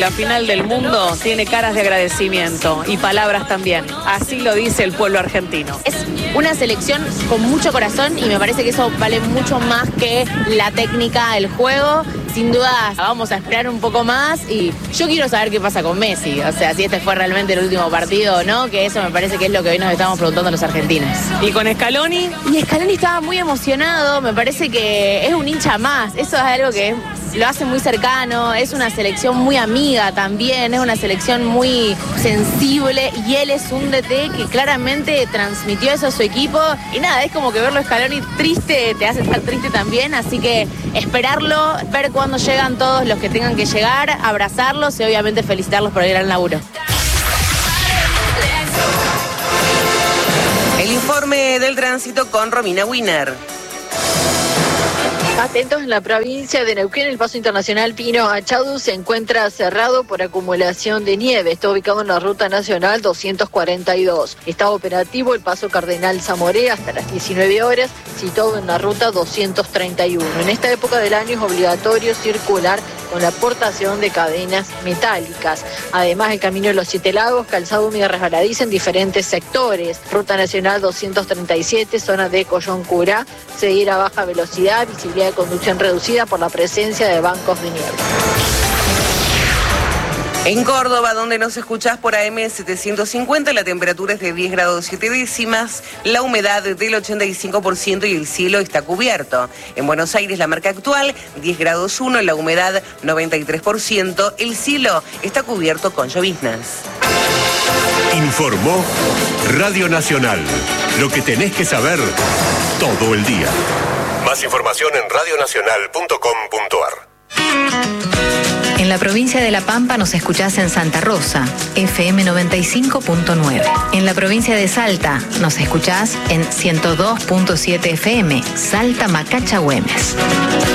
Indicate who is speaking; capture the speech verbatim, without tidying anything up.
Speaker 1: La final del mundo tiene caras de agradecimiento y palabras también. Así lo dice el pueblo argentino.
Speaker 2: Es una selección con mucho corazón y me parece que eso vale mucho más que la técnica, el juego. Sin duda vamos a esperar un poco más y yo quiero saber qué pasa con Messi. O sea, si este fue realmente el último partido o no, que eso me parece que es lo que hoy nos estamos preguntando los argentinos.
Speaker 1: ¿Y con Scaloni?
Speaker 2: Y Scaloni estaba muy emocionado, me parece que es un hincha más. Eso es algo que es, lo hace muy cercano, es una selección muy amiga también, es una selección muy sensible y él es un D T que claramente transmitió eso a su equipo y nada, es como que verlo a Scaloni triste te hace estar triste también, así que esperarlo, ver cuándo llegan todos los que tengan que llegar, abrazarlos y obviamente felicitarlos por el gran laburo.
Speaker 3: El informe del tránsito con Romina Wiener.
Speaker 4: Atentos, en la provincia de Neuquén, el paso internacional Pino Achadu se encuentra cerrado por acumulación de nieve. Está ubicado en la ruta nacional doscientos cuarenta y dos. Está operativo el paso Cardenal Zamoré hasta las diecinueve horas, situado en la ruta doscientos treinta y uno. En esta época del año es obligatorio circular con la aportación de cadenas metálicas. Además, el camino de los Siete Lagos, calzado húmedo resbaladiza en diferentes sectores. Ruta nacional doscientos treinta y siete, zona de Coyoncurá, seguir a baja velocidad, visibilidad de conducción reducida por la presencia de bancos de nieve.
Speaker 3: En Córdoba, donde nos escuchás por A M setecientos cincuenta, la temperatura es de diez grados siete décimas, la humedad del ochenta y cinco por ciento y el cielo está cubierto. En Buenos Aires, la marca actual, diez grados uno, la humedad noventa y tres por ciento, el cielo está cubierto con lloviznas.
Speaker 5: Informó Radio Nacional. Lo que tenés que saber todo el día. Más información en radio nacional punto com punto a r.
Speaker 6: En la provincia de La Pampa nos escuchás en Santa Rosa, F M noventa y cinco punto nueve. En la provincia de Salta nos escuchás en ciento dos punto siete F M, Salta Macacha Güemes.